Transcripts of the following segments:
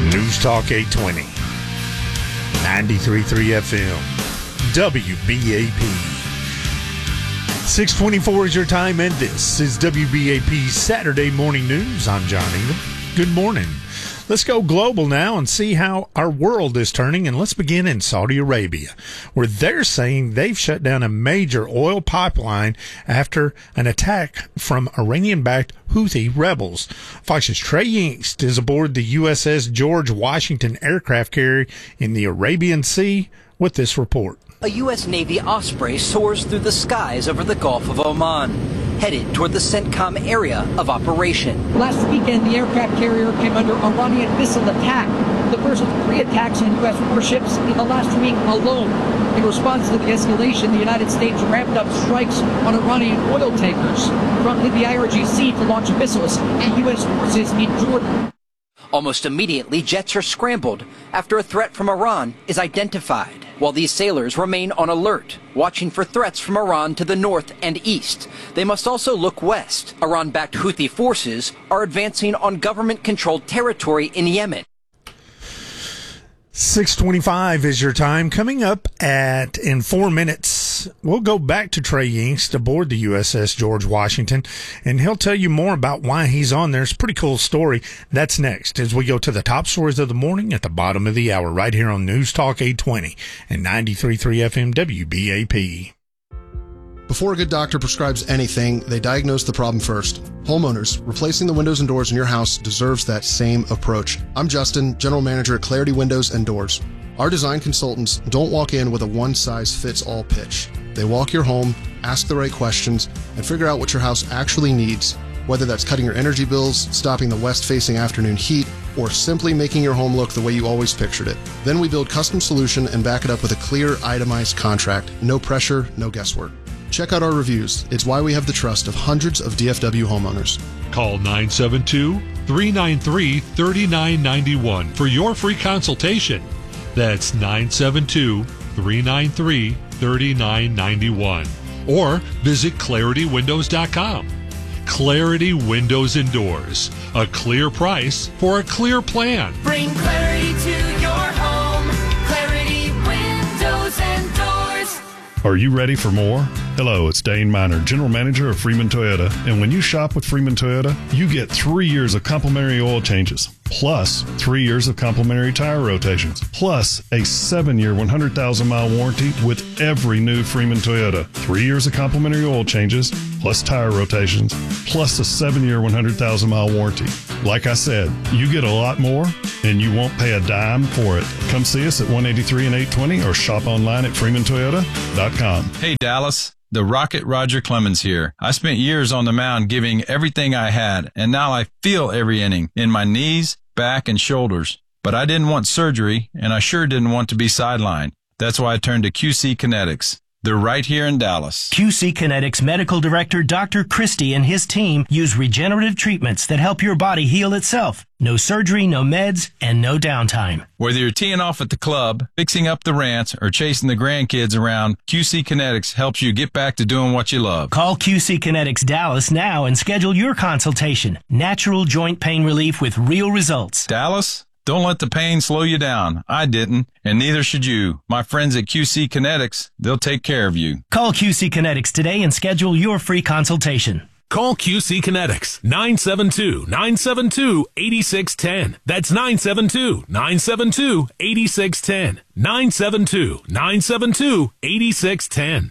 News Talk 820, 93.3 FM, WBAP. 6:24 is your time, and this is WBAP Saturday Morning News. I'm John Ingham. Good morning. Let's go global now and see how our world is turning, and let's begin in Saudi Arabia, where they're saying they've shut down a major oil pipeline after an attack from Iranian-backed Houthi rebels. Fox's Trey Yingst is aboard the USS George Washington aircraft carrier in the Arabian Sea with this report. A U.S. Navy Osprey soars through the skies over the Gulf of Oman, headed toward the CENTCOM area of operation. Last weekend, the aircraft carrier came under Iranian missile attack, the first of 3 attacks on U.S. warships in the last week alone. In response to the escalation, the United States ramped up strikes on Iranian oil tankers, prompting the IRGC to launch missiles at U.S. forces in Jordan. Almost immediately, jets are scrambled after a threat from Iran is identified, while these sailors remain on alert, watching for threats from Iran to the north and east. They must also look west. Iran-backed Houthi forces are advancing on government-controlled territory in Yemen. 6:25 is your time. Coming up in 4 minutes, we'll go back to Trey Yingst aboard the USS George Washington, and he'll tell you more about why he's on there. It's a pretty cool story. That's next as we go to the top stories of the morning at the bottom of the hour right here on News Talk 820 and 93.3 FM WBAP. Before a good doctor prescribes anything, they diagnose the problem first. Homeowners, replacing the windows and doors in your house deserves that same approach. I'm Justin, General Manager at Clarity Windows and Doors. Our design consultants don't walk in with a one-size-fits-all pitch. They walk your home, ask the right questions, and figure out what your house actually needs, whether that's cutting your energy bills, stopping the west-facing afternoon heat, or simply making your home look the way you always pictured it. Then we build custom solution and back it up with a clear, itemized contract. No pressure, no guesswork. Check out our reviews. It's why we have the trust of hundreds of DFW homeowners. Call 972-393-3991 for your free consultation. That's 972-393-3991. Or visit ClarityWindows.com. Clarity Windows and Doors. A clear price for a clear plan. Bring clarity to your home. Clarity Windows and Doors. Are you ready for more? Hello, it's Dane Miner, General Manager of Freeman Toyota. And when you shop with Freeman Toyota, you get 3 years of complimentary oil changes, plus 3 years of complimentary tire rotations, plus a 7-year, 100,000-mile warranty with every new Freeman Toyota. 3 years of complimentary oil changes, plus tire rotations, plus a 7-year, 100,000-mile warranty. Like I said, you get a lot more, and you won't pay a dime for it. Come see us at 183 and 820 or shop online at freemantoyota.com. Hey, Dallas. The Rocket Roger Clemens here. I spent years on the mound giving everything I had, and now I feel every inning in my knees, back, and shoulders. But I didn't want surgery, and I sure didn't want to be sidelined. That's why I turned to QC Kinetics. They're right here in Dallas. QC Kinetics Medical Director Dr. Christie and his team use regenerative treatments that help your body heal itself. No surgery, no meds, and no downtime. Whether you're teeing off at the club, fixing up the ranch, or chasing the grandkids around, QC Kinetics helps you get back to doing what you love. Call QC Kinetics Dallas now and schedule your consultation. Natural joint pain relief with real results. Dallas? Don't let the pain slow you down. I didn't, and neither should you. My friends at QC Kinetics, they'll take care of you. Call QC Kinetics today and schedule your free consultation. Call QC Kinetics, 972-972-8610. That's 972-972-8610. 972-972-8610.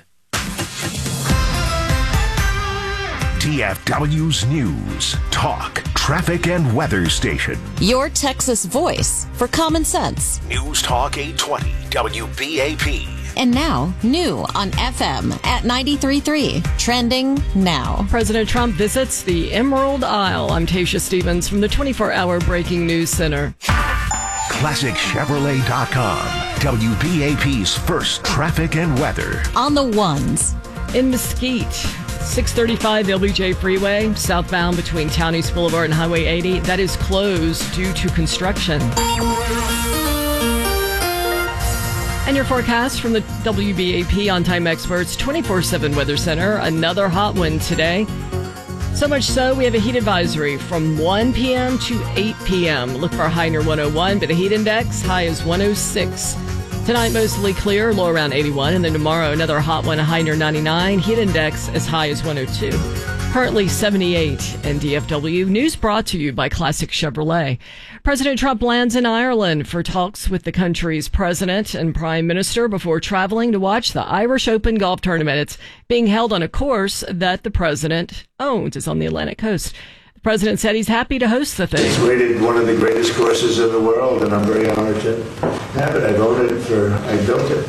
DFW's News, Talk, Traffic, and Weather Station. Your Texas voice for common sense. News Talk 820 WBAP. And now, new on FM at 93.3. Trending now. President Trump visits the Emerald Isle. I'm Tasha Stevens from the 24-hour Breaking News Center. ClassicChevrolet.com. WBAP's first traffic and weather. On the ones. In Mesquite, 635 LBJ Freeway, southbound between Town East Boulevard and Highway 80. That is closed due to construction. And your forecast from the WBAP On Time Experts 24/7 Weather Center. Another hot one today. So much so, we have a heat advisory from 1 p.m. to 8 p.m. Look for a high near 101, but the heat index high is 106. Tonight, mostly clear, low around 81. And then tomorrow, another hot one, a high near 99. Heat index as high as 102. Currently 78 in DFW. News brought to you by Classic Chevrolet. President Trump lands in Ireland for talks with the country's president and prime minister before traveling to watch the Irish Open golf tournament. It's being held on a course that the president owns. It's on the Atlantic coast. The president said he's happy to host the thing. It's rated one of the greatest courses in the world, and I'm very honored to have it. I built it.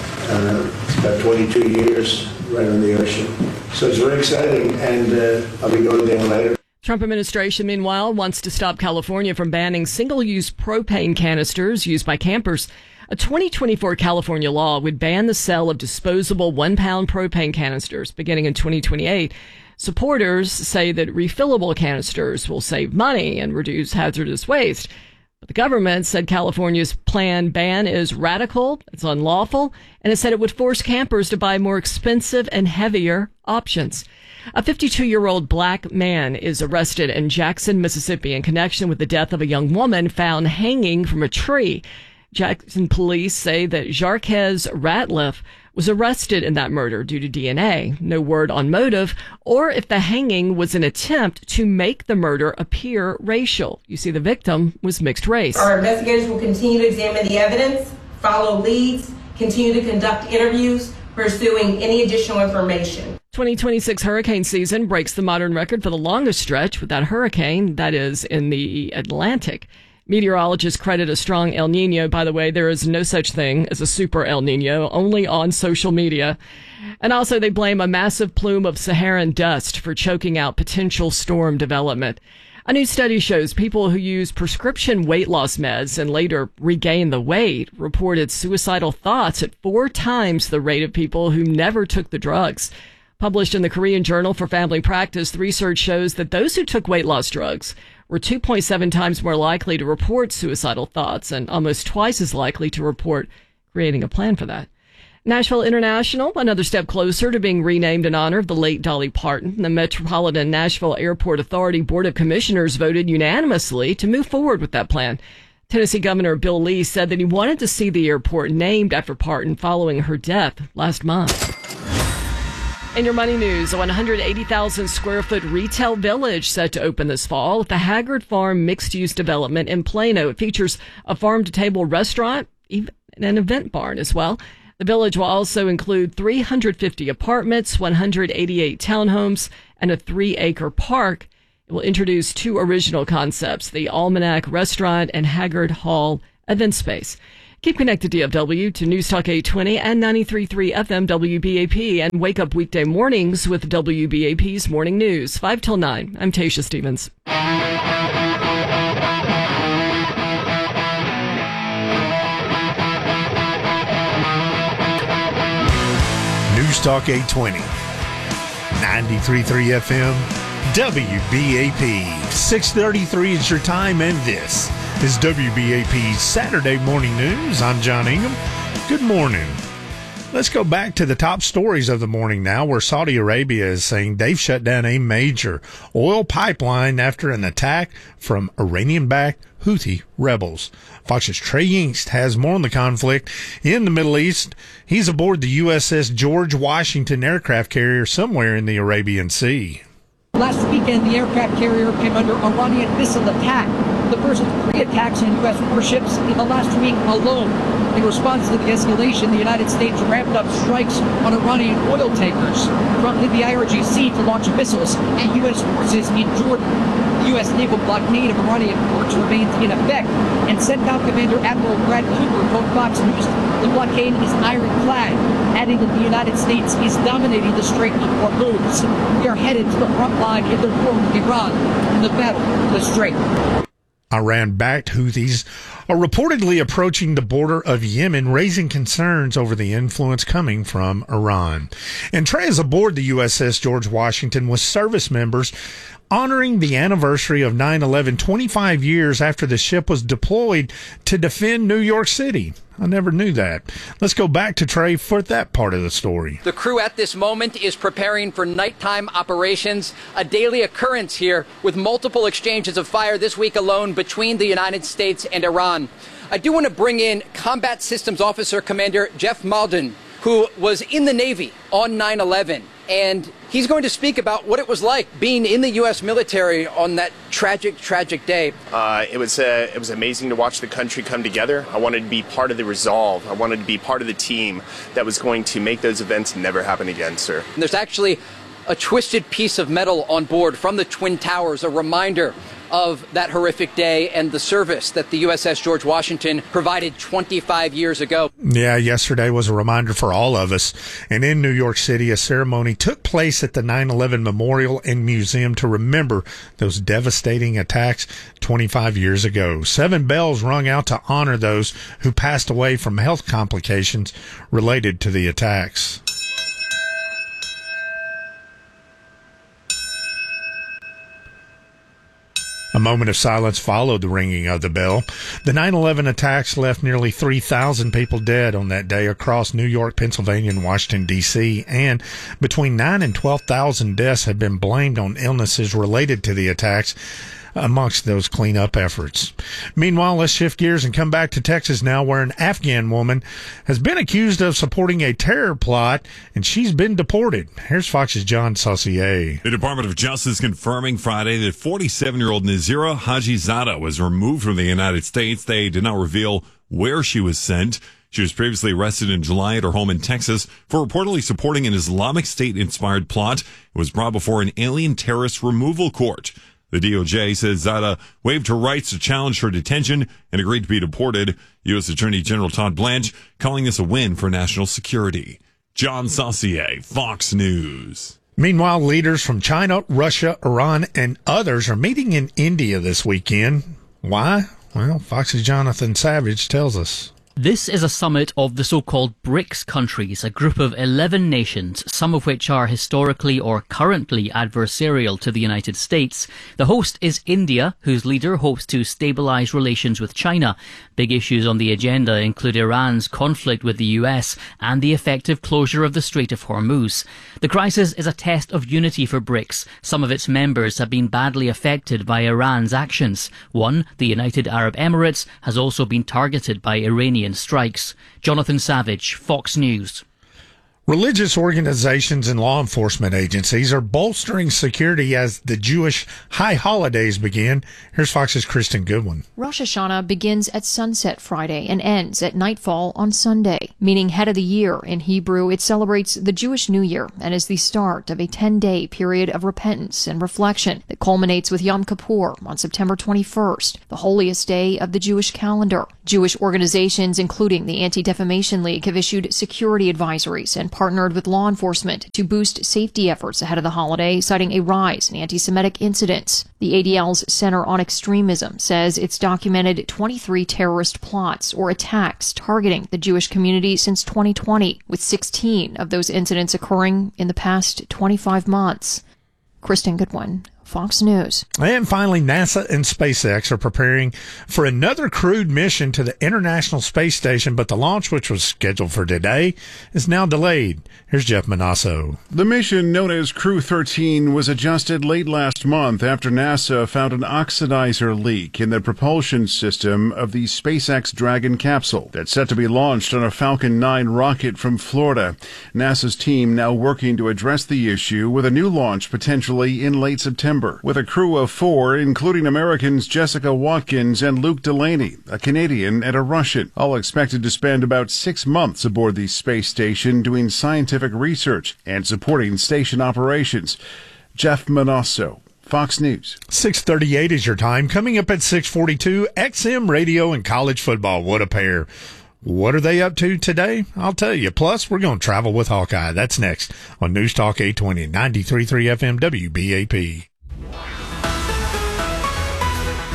It's about 22 years right on the ocean. So it's very exciting, and I'll be going there later. Trump administration, meanwhile, wants to stop California from banning single-use propane canisters used by campers. A 2024 California law would ban the sale of disposable 1-pound propane canisters beginning in 2028. Supporters say that refillable canisters will save money and reduce hazardous waste. But the government said California's planned ban is radical, it's unlawful, and it said it would force campers to buy more expensive and heavier options. A 52-year-old black man is arrested in Jackson, Mississippi in connection with the death of a young woman found hanging from a tree. Jackson police say that Jarquez Ratliff was arrested in that murder due to DNA. No word on motive or if the hanging was an attempt to make the murder appear racial. You see, the victim was mixed race. Our investigators will continue to examine the evidence, follow leads, continue to conduct interviews, pursuing any additional information. 2026 hurricane season breaks the modern record for the longest stretch without hurricane, that is, in the Atlantic. Meteorologists credit a strong El Nino. By the way, there is no such thing as a super El Nino, only on social media. And also they blame a massive plume of Saharan dust for choking out potential storm development. A new study shows people who use prescription weight loss meds and later regain the weight reported suicidal thoughts at 4 times the rate of people who never took the drugs. Published in the Korean Journal for Family Practice, the research shows that those who took weight loss drugs were 2.7 times more likely to report suicidal thoughts and almost twice as likely to report creating a plan for that. Nashville International, another step closer to being renamed in honor of the late Dolly Parton. The Metropolitan Nashville Airport Authority Board of Commissioners voted unanimously to move forward with that plan. Tennessee Governor Bill Lee said that he wanted to see the airport named after Parton following her death last month. In your money news, a 180,000 square foot retail village set to open this fall at the Haggard Farm mixed-use development in Plano. It features a farm-to-table restaurant, even an event barn as well. The village will also include 350 apartments, 188 townhomes, and a 3-acre park. It will introduce 2 original concepts, the Almanac Restaurant and Haggard Hall event space. Keep connected DFW to News Talk 820 and 93.3 FM WBAP and wake up weekday mornings with WBAP's Morning News, 5 till 9. I'm Tasha Stevens. News Talk 820, 93.3 FM WBAP. 6:33 is your time, and this is WBAP's Saturday Morning News. I'm John Ingham. Good morning. Let's go back to the top stories of the morning now, where Saudi Arabia is saying they've shut down a major oil pipeline after an attack from Iranian-backed Houthi rebels. Fox's Trey Yingst has more on the conflict in the Middle East. He's aboard the USS George Washington aircraft carrier somewhere in the Arabian Sea. Last weekend, the aircraft carrier came under Iranian missile attack, the first of 3 attacks on U.S. warships in the last week alone. In response to the escalation, the United States ramped up strikes on Iranian oil tankers, prompted the IRGC to launch missiles at U.S. forces in Jordan. The U.S. naval blockade of Iranian ports remains in effect, and CENTCOM Commander Admiral Brad Cooper told Fox News the blockade is ironclad, adding that the United States is dominating the Strait of Hormuz. We are headed to the front line in their war with Iran in the battle for the Strait. Iran-backed Houthis are reportedly approaching the border of Yemen, raising concerns over the influence coming from Iran. And Trey is aboard the USS George Washington with service members honoring the anniversary of 9/11, 25 years after the ship was deployed to defend New York City. I never knew that. Let's go back to Trey for that part of the story. The crew at this moment is preparing for nighttime operations, a daily occurrence here with multiple exchanges of fire this week alone between the United States and Iran. I do want to bring in Combat Systems Officer Commander Jeff Malden, who was in the Navy on 9/11. And he's going to speak about what it was like being in the U.S. military on that tragic, tragic day. It was amazing to watch the country come together. I wanted to be part of the resolve. I wanted to be part of the team that was going to make those events never happen again, sir. And there's actually a twisted piece of metal on board from the Twin Towers, a reminder of that horrific day and the service that the USS George Washington provided 25 years ago. Yeah, yesterday was a reminder for all of us. And in New York City, a ceremony took place at the 9/11 Memorial and Museum to remember those devastating attacks 25 years ago. 7 bells rung out to honor those who passed away from health complications related to the attacks. A moment of silence followed the ringing of the bell. The 9/11 attacks left nearly 3,000 people dead on that day across New York, Pennsylvania, and Washington, D.C., and between 9,000 and 12,000 deaths have been blamed on illnesses related to the attacks amongst those cleanup efforts. Meanwhile, let's shift gears and come back to Texas now, where an Afghan woman has been accused of supporting a terror plot, and she's been deported. Here's Fox's John Saucier. The Department of Justice confirming Friday that 47-year-old Nazira Hajizada was removed from the United States. They did not reveal where she was sent. She was previously arrested in July at her home in Texas for reportedly supporting an Islamic State-inspired plot. It was brought before an alien terrorist removal court. The DOJ says Zada waived her rights to challenge her detention and agreed to be deported. U.S. Attorney General Todd Blanche calling this a win for national security. John Saucier, Fox News. Meanwhile, leaders from China, Russia, Iran, and others are meeting in India this weekend. Why? Well, Fox's Jonathan Savage tells us. This is a summit of the so-called BRICS countries, a group of 11 nations, some of which are historically or currently adversarial to the United States. The host is India, whose leader hopes to stabilize relations with China. Big issues on the agenda include Iran's conflict with the US and the effective closure of the Strait of Hormuz. The crisis is a test of unity for BRICS. Some of its members have been badly affected by Iran's actions. One, the United Arab Emirates, has also been targeted by Iranian strikes. Jonathan Savage, Fox News. Religious organizations and law enforcement agencies are bolstering security as the Jewish high holidays begin. Here's Fox's Kristen Goodwin. Rosh Hashanah begins at sunset Friday and ends at nightfall on Sunday. Meaning head of the year in Hebrew, it celebrates the Jewish New Year and is the start of a 10-day period of repentance and reflection that culminates with Yom Kippur on September 21st, the holiest day of the Jewish calendar. Jewish organizations, including the Anti-Defamation League, have issued security advisories and partnered with law enforcement to boost safety efforts ahead of the holiday, citing a rise in anti-Semitic incidents. The ADL's Center on Extremism says it's documented 23 terrorist plots or attacks targeting the Jewish community since 2020, with 16 of those incidents occurring in the past 25 months. Kristen Goodwin, Fox News. And finally, NASA and SpaceX are preparing for another crewed mission to the International Space Station, but the launch, which was scheduled for today, is now delayed. Here's Jeff Manasso. The mission, known as Crew 13, was adjusted late last month after NASA found an oxidizer leak in the propulsion system of the SpaceX Dragon capsule that's set to be launched on a Falcon 9 rocket from Florida. NASA's team now working to address the issue with a new launch potentially in late September. With a crew of 4, including Americans Jessica Watkins and Luke Delaney, a Canadian and a Russian, all expected to spend about 6 months aboard the space station doing scientific research and supporting station operations. Jeff Manasso, Fox News. 6:38 is your time. Coming up at 6:42, XM Radio and college football. What a pair. What are they up to today? I'll tell you. Plus, we're going to travel with Hawkeye. That's next on News Talk 820, 93.3 FM WBAP.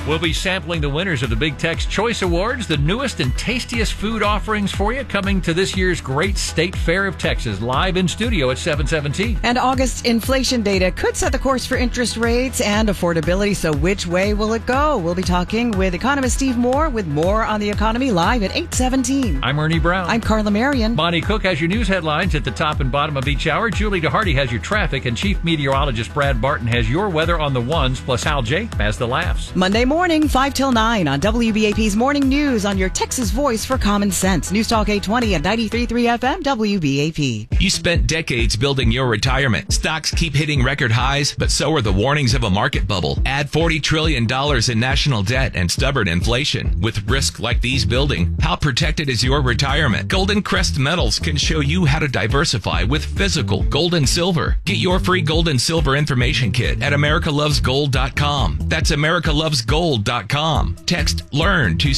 We'll be sampling the winners of the Big Tex Choice Awards, the newest and tastiest food offerings for you, coming to this year's Great State Fair of Texas, live in studio at 7:17. And August inflation data could set the course for interest rates and affordability, so which way will it go? We'll be talking with economist Steve Moore with more on the economy live at 8:17. I'm Ernie Brown. I'm Carla Marion. Bonnie Cook has your news headlines at the top and bottom of each hour. Julie DeHarty has your traffic, and Chief Meteorologist Brad Barton has your weather on the ones, plus Hal J has the laughs. Monday morning, 5 till 9 on WBAP's Morning News on your Texas voice for common sense. News Talk 820 and 93.3 FM WBAP. You spent decades building your retirement. Stocks keep hitting record highs, but so are the warnings of a market bubble. Add $40 trillion in national debt and stubborn inflation. With risk like these building, how protected is your retirement? Golden Crest Metals can show you how to diversify with physical gold and silver. Get your free gold and silver information kit at americalovesgold.com. That's americalovesgold.com. Text LEARN to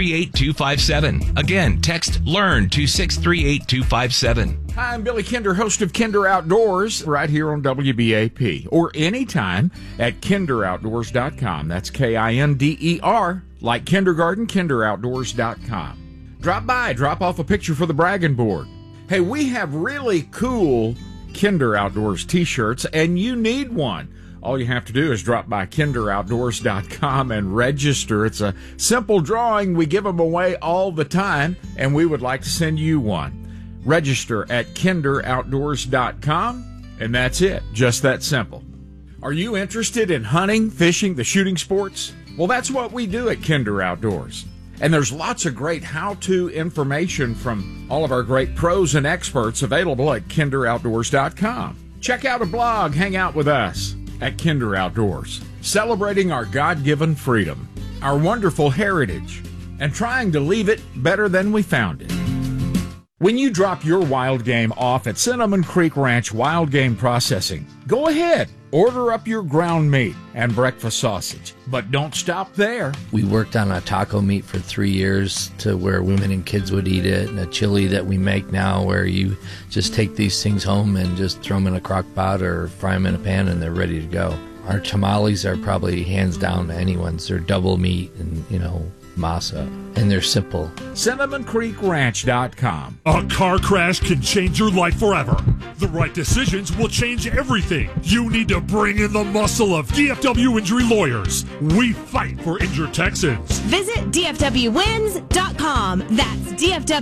638-257. Again, text LEARN to 638-257. Hi, I'm Billy Kinder, host of Kinder Outdoors, right here on WBAP, or anytime at kinderoutdoors.com. That's KINDER, like kindergarten, kinderoutdoors.com. Drop by, drop off a picture for the bragging board. Hey, we have really cool Kinder Outdoors t-shirts, and you need one. All you have to do is drop by kinderoutdoors.com and register. It's a simple drawing. We give them away all the time, and we would like to send you one. Register at kinderoutdoors.com, and that's it. Just that simple. Are you interested in hunting, fishing, the shooting sports? Well, that's what we do at Kinder Outdoors. And there's lots of great how-to information from all of our great pros and experts available at kinderoutdoors.com. Check out a blog, hang out with us at Kinder Outdoors, celebrating our God-given freedom, our wonderful heritage, and trying to leave it better than we found it. When you drop your wild game off at Cinnamon Creek Ranch Wild Game Processing, go ahead, order up your ground meat and breakfast sausage, but don't stop there. We worked on a taco meat for 3 years to where women and kids would eat it, and a chili that we make now where you just take these things home and just throw them in a crock pot or fry them in a pan and they're ready to go. Our tamales are probably hands down anyone's. They're double meat and, masa, and they're simple. CinnamonCreekRanch.com. A car crash can change your life forever. The right decisions will change everything. You need to bring in the muscle of DFW Injury Lawyers. We fight for injured Texans. Visit DFWWins.com. That's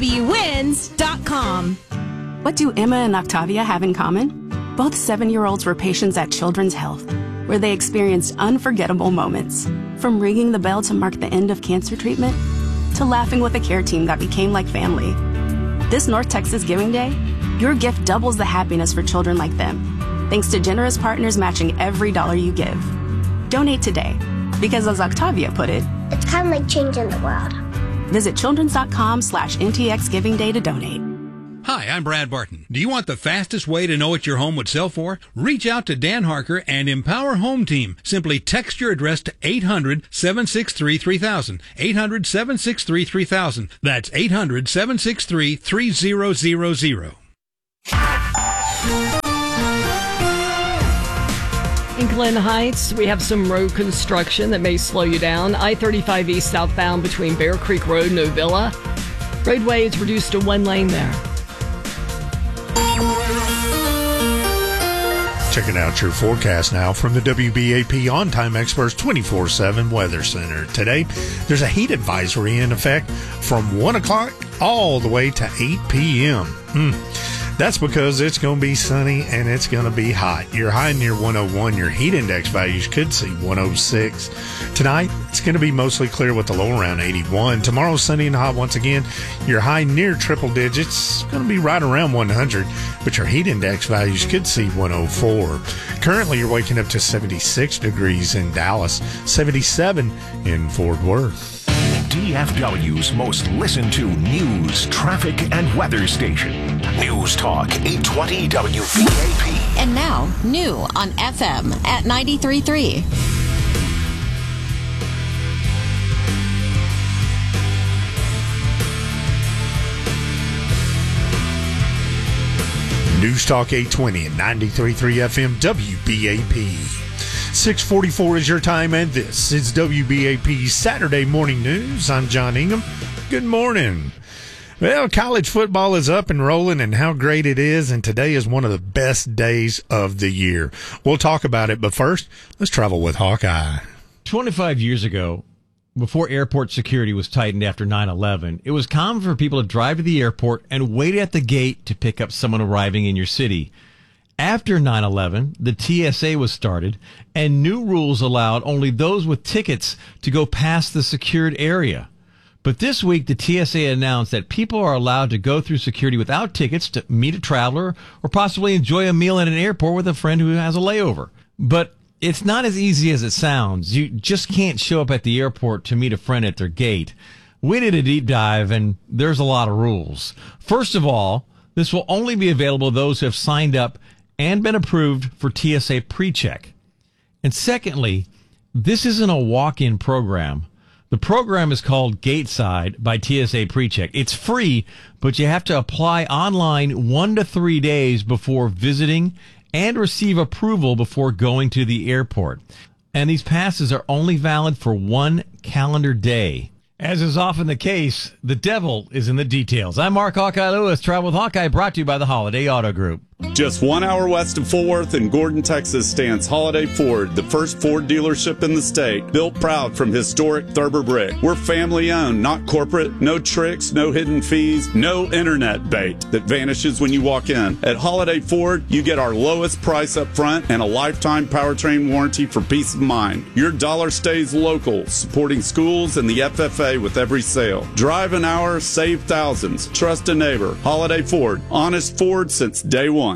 DFWWins.com. What do Emma and Octavia have in common? Both 7-year-olds were patients at Children's Health, where they experienced unforgettable moments. From ringing the bell to mark the end of cancer treatment, to laughing with a care team that became like family. This North Texas Giving Day, your gift doubles the happiness for children like them, thanks to generous partners matching every dollar you give. Donate today, because as Octavia put it, it's kind of like changing the world. Visit children's.com/NTX Giving Day to donate. Hi, I'm Brad Barton. Do you want the fastest way to know what your home would sell for? Reach out to Dan Harker and Empower Home Team. Simply text your address to 800-763-3000. 800-763-3000. That's 800-763-3000. In Glen Heights, we have some road construction that may slow you down. I-35 East southbound between Bear Creek Road and Novilla. Roadway is reduced to one lane there. Checking out your forecast now from the WBAP On-Time Experts 24/7 Weather Center. Today, there's a heat advisory in effect from 1 o'clock all the way to 8 p.m. That's because it's going to be sunny and it's going to be hot. Your high near 101. Your heat index values could see 106. Tonight, it's going to be mostly clear with the low around 81. Tomorrow, sunny and hot once again. Your high near triple digits, going to be right around 100, but your heat index values could see 104. Currently, you're waking up to 76 degrees in Dallas, 77 in Fort Worth. DFW's most listened to news, traffic, and weather station. News Talk 820 WBAP. And now, new on FM at 93.3. News Talk 820 and 93.3 FM WBAP. 6:44 is your time, and this is WBAP Saturday Morning News. I'm John Ingham. Good morning. Well, college football is up and rolling, and how great it is, and today is one of the best days of the year. We'll talk about it, but first, let's travel with Hawkeye. 25 years ago, before airport security was tightened after 9/11, it was common for people to drive to the airport and wait at the gate to pick up someone arriving in your city. After 9/11, the TSA was started, and new rules allowed only those with tickets to go past the secured area. But this week, the TSA announced that people are allowed to go through security without tickets to meet a traveler or possibly enjoy a meal at an airport with a friend who has a layover. But it's not as easy as it sounds. You just can't show up at the airport to meet a friend at their gate. We did a deep dive, and there's a lot of rules. First of all, this will only be available to those who have signed up and been approved for TSA PreCheck. And secondly, this isn't a walk-in program. The program is called Gateside by TSA PreCheck. It's free, but you have to apply online 1 to 3 days before visiting and receive approval before going to the airport. And these passes are only valid for 1 calendar day. As is often the case, the devil is in the details. I'm Mark Hawkeye Lewis. Travel with Hawkeye brought to you by the Holiday Auto Group. Just 1 hour west of Fort Worth in Gordon, Texas stands Holiday Ford, the first Ford dealership in the state, built proud from historic Thurber brick. We're family owned, not corporate, no tricks, no hidden fees, no internet bait that vanishes when you walk in. At Holiday Ford, you get our lowest price up front and a lifetime powertrain warranty for peace of mind. Your dollar stays local, supporting schools and the FFA with every sale. Drive an hour, save thousands. Trust a neighbor. Holiday Ford, honest Ford since day one.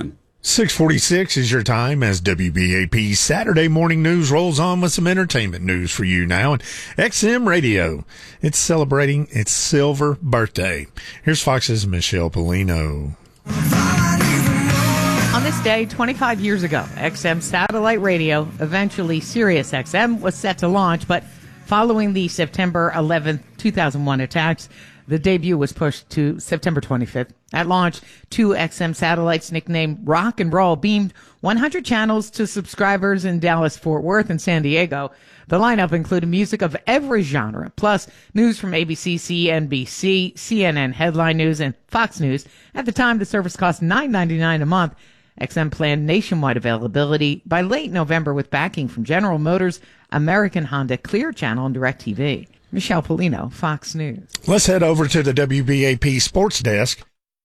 6:46 is your time as WBAP Saturday Morning News rolls on with some entertainment news for you now. And XM Radio, it's celebrating its silver birthday. Here's Fox's Michelle Polino. On this day, 25 years ago, XM satellite radio, eventually Sirius XM, was set to launch, but following the September 11th, 2001 attacks, the debut was pushed to September 25th. At launch, 2 XM satellites nicknamed Rock and Roll beamed 100 channels to subscribers in Dallas, Fort Worth, and San Diego. The lineup included music of every genre, plus news from ABC, CNBC, CNN Headline News, and Fox News. At the time, the service cost $9.99 a month. XM planned nationwide availability by late November with backing from General Motors, American Honda, Clear Channel, and DirecTV. Michelle Polino, Fox News. Let's head over to the WBAP Sports Desk,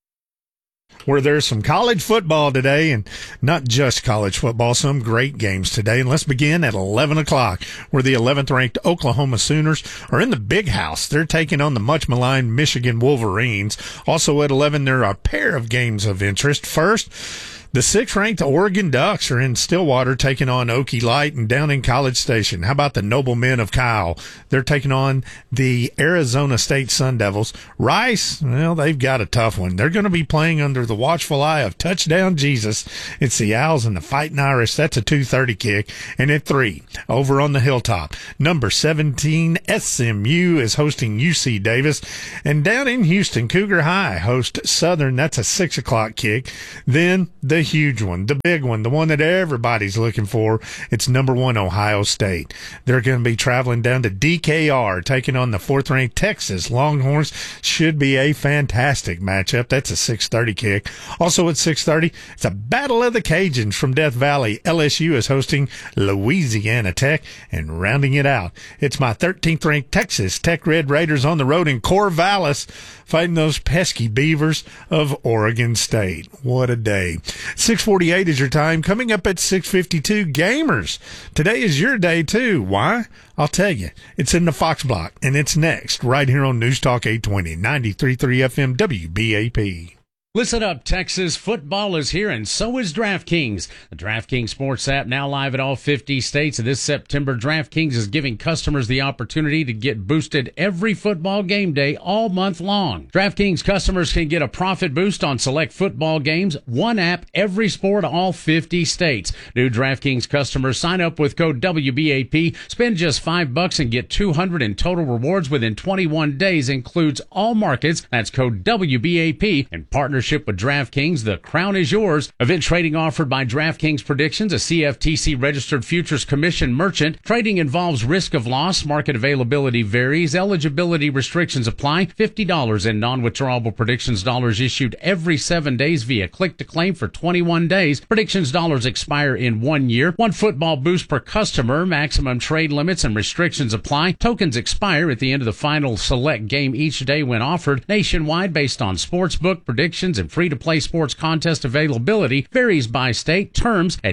where there's some college football today, and not just college football, some great games today. And let's begin at 11 o'clock, where the 11th-ranked Oklahoma Sooners are in the Big House. They're taking on the much-maligned Michigan Wolverines. Also at 11, there are a pair of games of interest. First, the 6th-ranked Oregon Ducks are in Stillwater taking on Okie Light, and down in College Station, how about the Noblemen of Kyle? They're taking on the Arizona State Sun Devils. Rice, well, they've got a tough one. They're going to be playing under the watchful eye of Touchdown Jesus. It's the Owls and the Fighting Irish. That's a 2:30 kick. And at 3, over on the Hilltop, number 17 SMU is hosting UC Davis. And down in Houston, Cougar High host Southern. That's a 6 o'clock kick. Then the huge one, the big one, the one that everybody's looking for. It's number 1 Ohio State. They're going to be traveling down to DKR, taking on the 4th-ranked Texas Longhorns. Should be a fantastic matchup. That's a 6:30 kick. Also at 6:30, it's a Battle of the Cajuns from Death Valley. LSU is hosting Louisiana Tech, and rounding it out, it's my 13th-ranked Texas Tech Red Raiders on the road in Corvallis, fighting those pesky Beavers of Oregon State. What a day. 6:48 is your time. Coming up at 6:52, Gamers. Today is your day, too. Why? I'll tell you. It's in the Fox Block, and it's next, right here on News Talk 820, 93.3 FM WBAP. Listen up, Texas. Football is here, and so is DraftKings. The DraftKings Sports app now live in all 50 states. And this September, DraftKings is giving customers the opportunity to get boosted every football game day all month long. DraftKings customers can get a profit boost on select football games, one app, every sport, all 50 states. New DraftKings customers sign up with code WBAP, spend just $5 and get $200 in total rewards within 21 days. Includes all markets. That's code WBAP in partnership partnership with DraftKings, the crown is yours. Event trading offered by DraftKings Predictions, a CFTC registered futures commission merchant. Trading involves risk of loss. Market availability varies. Eligibility restrictions apply. $50 in non-withdrawable predictions dollars issued every 7 days via click to claim for 21 days. Predictions dollars expire in 1 year. One football boost per customer. Maximum trade limits and restrictions apply. Tokens expire at the end of the final select game each day when offered. Nationwide based on sportsbook predictions and free-to-play sports contest availability. Varies by state. Terms at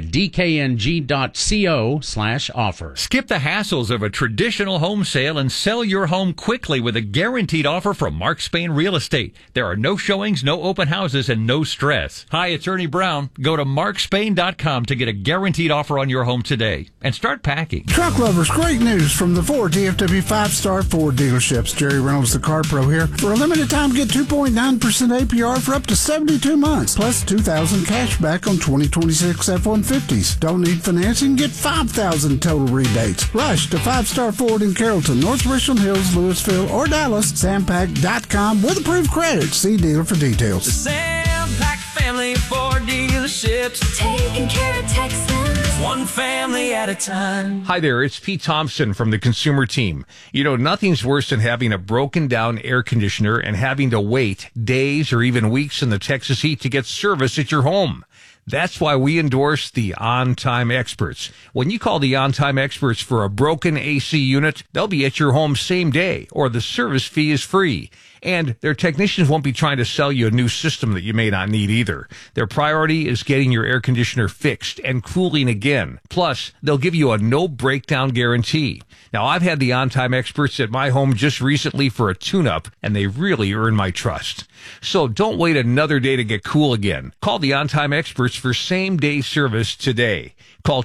dkng.co/offer. Skip the hassles of a traditional home sale and sell your home quickly with a guaranteed offer from Mark Spain Real Estate. There are no showings, no open houses, and no stress. Hi, it's Ernie Brown. Go to markspain.com to get a guaranteed offer on your home today and start packing. Truck lovers, great news from the 4 DFW 5-star Ford dealerships. Jerry Reynolds, the Car Pro here. For a limited time, get 2.9% APR for up to 72 months, plus $2,000 cash back on 2026 F-150s. Don't need financing? Get $5,000 total rebates. Rush to 5-star Ford in Carrollton, North Richland Hills, Louisville, or Dallas. Sampac.com with approved credit. See dealer for details. The Sampac family Ford dealerships, taking care of Texans, one family at a time. Hi there, it's Pete Thompson from the Consumer Team. You know, nothing's worse than having a broken down air conditioner and having to wait days or even weeks in the Texas heat to get service at your home. That's why we endorse the On Time Experts. When you call the On Time Experts for a broken AC unit, they'll be at your home same day, or the service fee is free. And their technicians won't be trying to sell you a new system that you may not need either. Their priority is getting your air conditioner fixed and cooling again. Plus, they'll give you a no breakdown guarantee. Now, I've had the On Time Experts at my home just recently for a tune-up, and they really earn my trust. So don't wait another day to get cool again. Call the On Time Experts for same-day service today. Call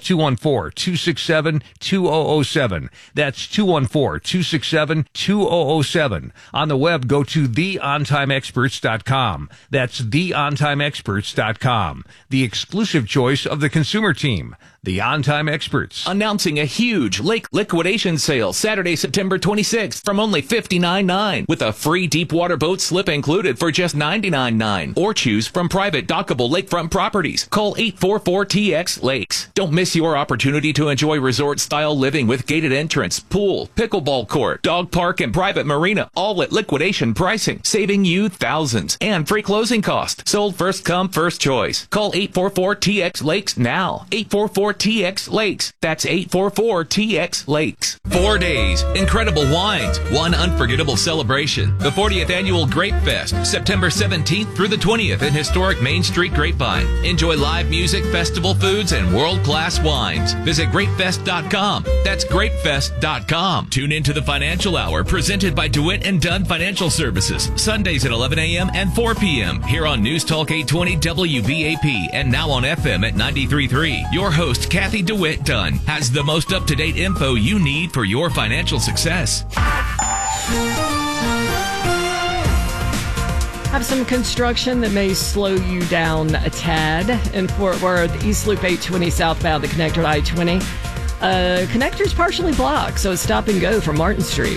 214-267-2007. That's 214-267-2007. On the web, go to theontimeexperts.com. That's theontimeexperts.com. The exclusive choice of the Consumer Team. The On Time Experts. Announcing a huge lake liquidation sale Saturday, September 26th from only $59.9 with a free deep water boat slip included for just $99.9. Or choose from private dockable lakefront properties. Call 844-TX-LAKES. Don't miss your opportunity to enjoy resort-style living with gated entrance, pool, pickleball court, dog park, and private marina, all at liquidation pricing, saving you thousands. And free closing cost. Sold first come, first choice. Call 844-TX-LAKES now. 844-TX-LAKES. That's 844-TX-LAKES. 4 days, incredible wines, one unforgettable celebration. The 40th Annual Grape Fest, September 17th through the 20th in historic Main Street Grapevine. Enjoy live music, festival foods, and world-class wines. Visit grapefest.com. That's grapefest.com. Tune into the Financial Hour presented by DeWitt and Dunn Financial Services. Sundays at 11 a.m. and 4 p.m. here on News Talk 820 WBAP and now on FM at 93.3. Your host, Kathy DeWitt Dunn, has the most up-to-date info you need for your financial success. Have some construction that may slow you down a tad in Fort Worth. East Loop 820 southbound, the connector to I-20. Connector's partially blocked, so it's stop and go from Martin Street.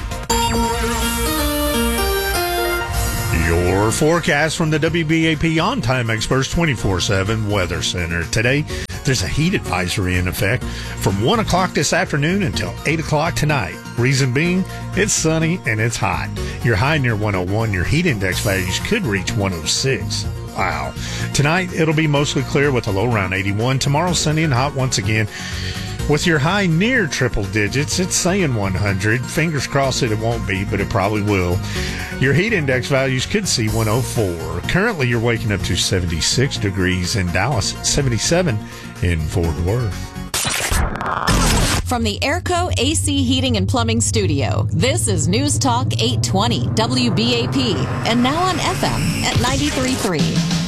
Your forecast from the WBAP On Time Experts 24/7 Weather Center. Today, there's a heat advisory in effect from 1 o'clock this afternoon until 8 o'clock tonight. Reason being, it's sunny and it's hot. Your high near 101, your heat index values could reach 106. Wow. Tonight, it'll be mostly clear with a low around 81. Tomorrow, sunny and hot once again. With your high near triple digits, it's saying 100. Fingers crossed that it won't be, but it probably will. Your heat index values could see 104. Currently, you're waking up to 76 degrees in Dallas, 77 in Fort Worth. From the Airco AC Heating and Plumbing Studio, this is News Talk 820 WBAP, and now on FM at 93.3.